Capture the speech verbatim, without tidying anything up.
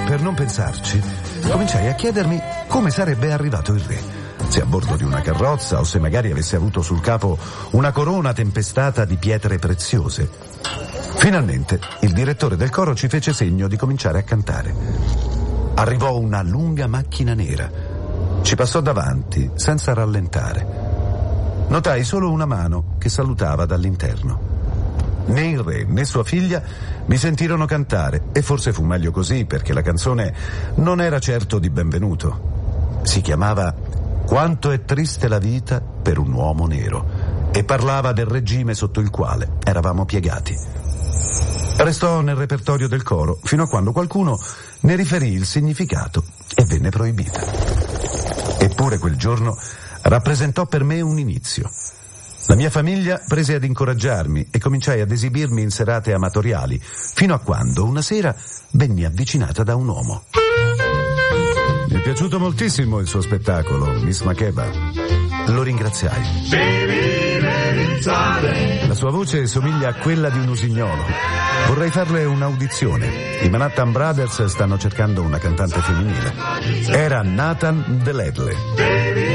per non pensarci, cominciai a chiedermi come sarebbe arrivato il re. Se a bordo di una carrozza o se magari avesse avuto sul capo una corona tempestata di pietre preziose. Finalmente il direttore del coro ci fece segno di cominciare a cantare. Arrivò una lunga macchina nera. Ci passò davanti senza rallentare. Notai solo una mano che salutava dall'interno. Né il re né sua figlia mi sentirono cantare, e forse fu meglio così, perché la canzone non era certo di benvenuto. Si chiamava "Quanto è triste la vita per un uomo nero" e parlava del regime sotto il quale eravamo piegati. Restò nel repertorio del coro fino a quando qualcuno ne riferì il significato e venne proibita. Eppure quel giorno rappresentò per me un inizio. La mia famiglia prese ad incoraggiarmi e cominciai ad esibirmi in serate amatoriali, fino a quando una sera venni avvicinata da un uomo. Mi è piaciuto moltissimo il suo spettacolo, Miss Makeba. Lo ringraziai. La sua voce somiglia a quella di un usignolo. Vorrei farle un'audizione. I Manhattan Brothers stanno cercando una cantante femminile. Era Nathan Deledley.